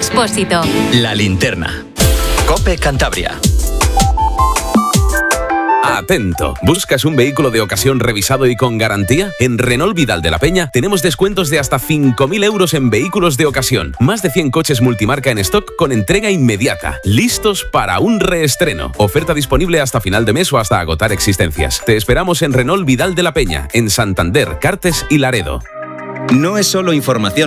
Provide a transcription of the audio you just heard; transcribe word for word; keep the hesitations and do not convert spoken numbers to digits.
Expósito. La Linterna. COPE Cantabria. Atento. ¿Buscas un vehículo de ocasión revisado y con garantía? En Renault Vidal de la Peña tenemos descuentos de hasta cinco mil euros en vehículos de ocasión. Más de cien coches multimarca en stock con entrega inmediata. Listos para un reestreno. Oferta disponible hasta final de mes o hasta agotar existencias. Te esperamos en Renault Vidal de la Peña, en Santander, Cartes y Laredo. No es solo información.